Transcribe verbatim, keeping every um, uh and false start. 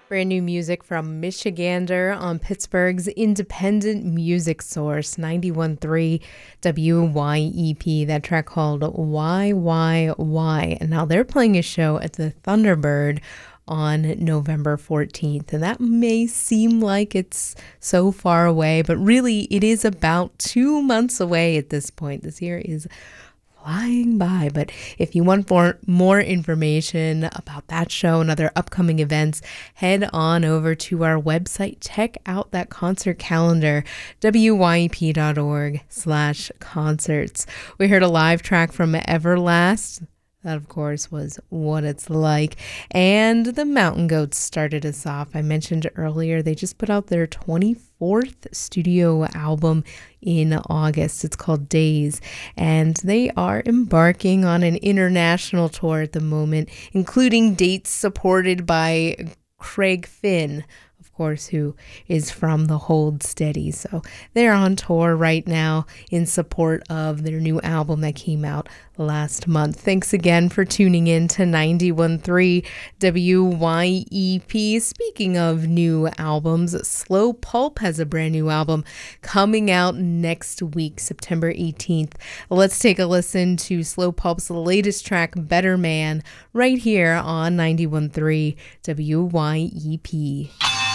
Brand new music from Michigander on Pittsburgh's independent music source, ninety-one point three W Y E P. That track called Y Y Y. And now they're playing a show at the Thunderbird on November fourteenth. And that may seem like it's so far away, but really it is about two months away at this point. This year is flying by. But if you want more, more information about that show and other upcoming events, head on over to our website. Check out that concert calendar, W Y E P dot org slash concerts. We heard a live track from Everlast. That, of course, was What It's Like. And the Mountain Goats started us off. I mentioned earlier, they just put out their twenty-fourth studio album in August. It's called Days. And they are embarking on an international tour at the moment, including dates supported by Craig Finn, of course, who is from the Hold Steady. So they're on tour right now in support of their new album that came out last month. Thanks again for tuning in to ninety-one point three W Y E P. Speaking of new albums, Slow Pulp has a brand new album coming out next week, September eighteenth. Let's take a listen to Slow Pulp's latest track, Better Man, right here on ninety-one point three W Y E P.